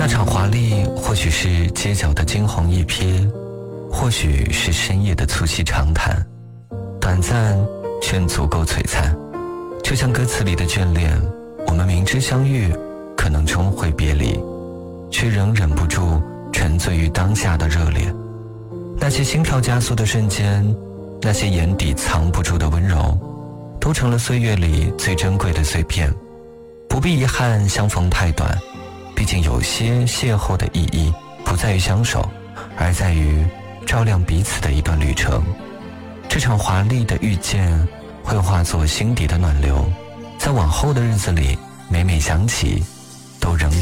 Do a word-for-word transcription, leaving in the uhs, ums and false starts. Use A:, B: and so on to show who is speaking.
A: 那场华丽或许是街角的惊鸿一瞥，或许是深夜的促膝长谈，短暂却足够璀璨。就像歌词里的眷恋，我们明知相遇可能终会别离，却仍忍不住沉醉于当下的热烈。那些心跳加速的瞬间，那些眼底藏不住的温柔，都成了岁月里最珍贵的碎片。不必遗憾相逢太短，毕竟有些邂逅的意义不在于相守，而在于照亮彼此的一段旅程。这场华丽的遇见会化作心底的暖流，在往后的日子里每每想起都仍